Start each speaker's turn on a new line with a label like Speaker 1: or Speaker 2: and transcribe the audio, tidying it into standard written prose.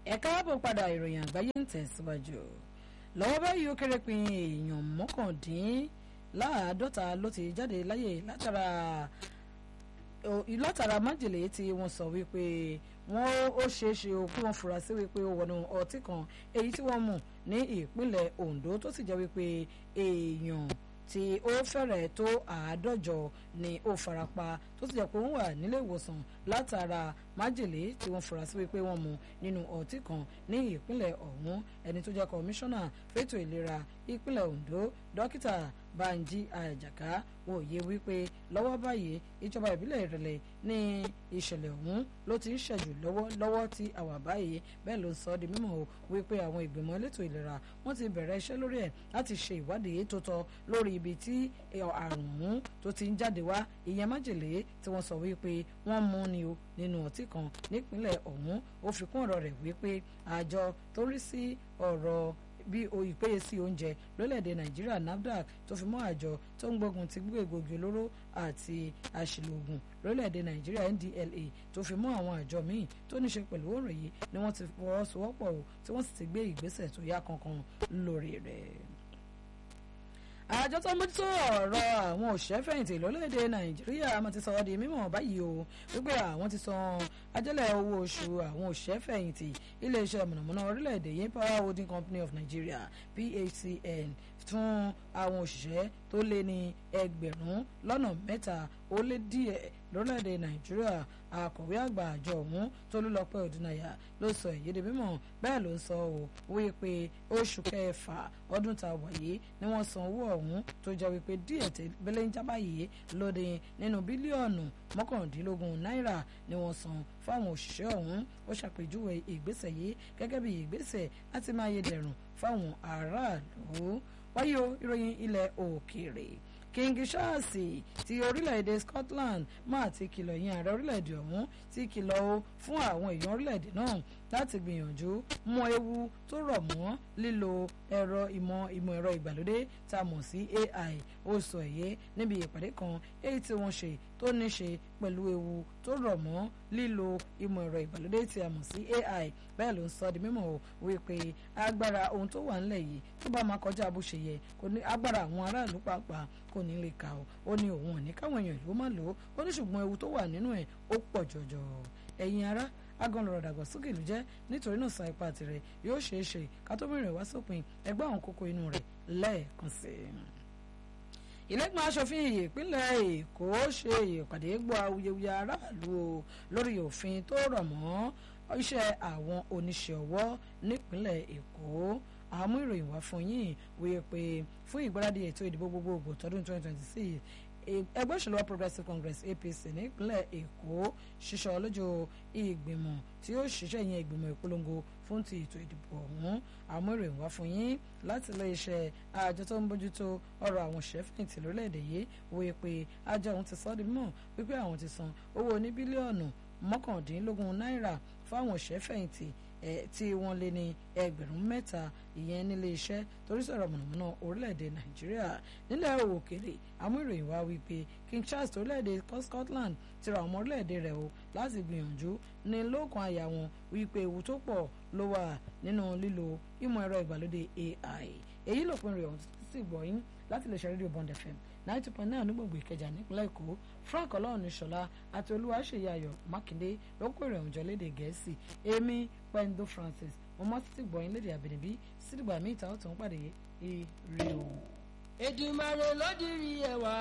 Speaker 1: ẹ káàbọ̀ padà ìròyìn àgbáyé ń tẹ̀síwájú lọ́wọ́ báyìí ó kéré pin èèyàn mọ́kàndínláàádọ́ta ló ti jáde láyé látara májèlé tí wọ́n sọ wípé wọ́n ó ṣeéṣe kí wọ́n fura sí wípé ó wọnú ọtí kan èyí tí wọ́n mú ní ìpínlẹ̀ Ondo tó sì jẹ́ wípé èèyàn tí ó fẹ́rẹ̀ tó 150 ni ó farapa tó sì jẹ́ pé wọ́n wà nílé ìwòsàn látara májèlé tí wọ́n fura sí wípé wọ́n mú nínú ọtí kan ní ìpínlẹ̀ ọ̀hún ẹni tó jẹ́ kọmíṣánná fétò ìlera ìpínlẹ̀ Ondo dókítà Banji Àjàká wòye wípé lọ́wọ́ báyìí ìjọba ìbílẹ̀ Ìrẹ̀lẹ̀ ní ìṣẹ̀lẹ̀ ọ̀hún ló ti ń ṣẹ̀jù lọ́wọ́ tí àwà báyìí bẹ́ẹ̀ ló sọ di mímọ̀ wípé àwọn ìgbìmọ̀ elétò ìlera wọ́n ti bẹ̀rẹ̀ iṣẹ́ lórí ẹ̀ láti ṣe ìwádìí tó tọ́ lórí ibi tí àrùn ọ̀hún tó ti ń jáde wá ìyẹn májèlé tí wọ́n sọ wípé wọ́n mú ni o nínú ọtí kan nípínlẹ̀ ọ̀hún ó fi kún ọ̀rọ̀ rẹ̀ wípé àjọ tó rí sí ọ̀rọ̀ bí ìpéye sí oúnjẹ lórílẹ̀‐èdè Nàìjíríà NAFDAC tó fi mọ́ àjọ tó ń gbógun ti gbígbé egbògi olóró àti àṣìlò oògùn lórílẹ̀‐èdè Nàìjíríà NDLEA tó fi mọ́ àwọn àjọ míì tó ní ṣe pẹ̀lú ọ̀rọ̀ yìí ni wọ́n ti fọwọ́sowọ́pọ̀ tí wọ́n sì ti gbé ìgbésẹ̀ tó yá kankan lórí rẹ̀. Àjọ tó ń mójútó ọ̀rọ̀ àwọn òṣìṣẹ́fẹ̀yìntì lórílẹ̀‐èdè Nàìjíríà máa ti sọ ọ́ di mímọ̀ báyìí o wípé àwọn ti san ajẹ́lẹ̀ owó oṣù àwọn òṣìṣẹ́fẹ̀yìntì iléeṣẹ́ mọ̀nàmọ́ná orílẹ̀‐èdè yìí Power Holding Company of Nigeria PHCN fún àwọn òṣìṣẹ́ tó lé ní 300 ó lé díẹ̀ lórílẹ̀‐èdè Nàìjíríà akọ̀wé àgbà àjọ ọ̀hún Tolúlọpẹ́ Odúnáyà ló sọ èyí di mímọ̀ bẹ́ẹ̀ ló ń sọ ọ́ wípé oṣù kẹfà ọdún tá a wà yìí ni wọ́n san owó ọ̀hún tó jẹ́ wípé díẹ̀ tẹ́lẹ̀ ń jábá yìí lóde nínú bílíọ̀nù 19 náírà ni wọ́n san fáwọn òṣìṣẹ́ ọ̀hún ó ṣàpèjúwe ìgbésẹ̀ yìí gẹ́gẹ́ bí ìgbésẹ̀ láti máa yé dẹ̀rùn fáwọn aráàlú wáyé o ìròyìn ilẹ̀ òkèèrè King Charles ti orílẹ̀-èdè Scotland máa ti kìlọ̀ yín ààrẹ orílẹ̀-èdè ọ̀hún ti kìlọ̀ fún àwọn èèyàn orílẹ̀-èdè náà láti gbìyànjú mọ ewu tó rọ̀ mọ́ lílo ìmọ̀ ẹ̀rọ ìgbàlódé tá a mọ̀ sí AI ó sọ èyí níbi ìpàdé kan èyí tí wọ́n ṣe tó ní ṣe pẹ̀lú ewu tó rọ̀ mọ́ lílo ìmọ̀ ẹ̀rọ ìgbàlódé tí a mọ̀ sí AI bẹ́ẹ̀ ló ń sọ di mímọ̀ wípé agbára ohun tó wà ńlẹ̀ yìí tó bá máa kọjá bó ṣe yẹ kò ní agbára àwọn aráàlú pàápàá kò ní lè kà ó ní òun ò ní káwọn èèyàn ló má lò ó ní ṣùgbọ́n ewu tó wà nínú ẹ̀ ó pọ̀ jọjọ ẹ̀yin ará agan lọ̀rọ̀ dàgbàsókè ló jẹ́ nítorí náà sa ipá tirẹ̀ yóò ṣeé ṣe ká tó bẹ̀rẹ̀ wá sópin ẹgbẹ́ àwọn kókó inú rẹ̀ lẹ́ẹ̀kan sí i. Ilé-ìgbìmọ̀ aṣòfin ìpínlẹ̀ Èkó ṣe ìpàdé gbọ́ awuyewuye aráàlú lórí òfin tó rọ̀ mọ́ iṣẹ́ àwọn oníṣẹ́ ọwọ́ nípínlẹ̀ Èkó àmú ìròyìn wá fún yín wíyẹ pé fún ìgbáradì ètò ìdìbò gbogbogbò tọdún 2026 ẹgbẹ́ òṣèlú All Progressives Congress APC nípínlẹ̀ Èkó ṣiṣọ́ lójú ìgbìmọ̀ tí ó ṣiṣẹ́ yẹn ìgbìmọ̀ ìpolongo fún ti ètò ìdìbò ọ̀hún àmú ìròyìn wá fún yín láti iléeṣẹ́ àjọ tó ń bójútó ọ̀rọ̀ àwọn òṣìṣẹ́fẹ̀yìntì lórílẹ̀‐èdè yìí wíyẹ pé àjọ ọ̀hún ti sọ ọ́ di mímọ̀ wípé àwọn ti san owó ní bílíọ̀nù 19 náírà fáwọn òṣìṣẹ́fẹ̀yìntì tí wọ́n lé ní 300 ìyẹn nílé iṣẹ́ torí sọ̀rọ̀ mọ̀nàmọ́ná orílẹ̀-èdè Nàìjíríà nílẹ̀ òkèèrè àmú ìròyìn wá wípé King Charles orílẹ̀-èdè Scotland ti ra ọmọ orílẹ̀-èdè rẹ̀ o láti gbìyànjú ní lóòkan àyà wọn wípé ewu tó pọ̀ ló wà nínú lílo ìmọ̀ ẹ̀rọ ìgbàlódé AI èyí lópin rẹ̀ ọ̀hún sì gbọ̀yìn láti lè ṣe rédíò Bond FM 90.9 nígbògbò Ìkẹjà nípínlẹ̀ Èkó Frank Ọlọ́runṣọlá àti Olúwaṣeyì Ayọ̀ Mákindé ló kó ìròyìn jọ lédè Gẹ̀ẹ́sì èmi Pendo Francis mo mọ́ títí gbọ̀yìn lédè àbẹ̀nẹ̀bí sídìgbà míì ta ó tún pàdé ire o.
Speaker 2: Èdùmàrè ló dirí ẹwà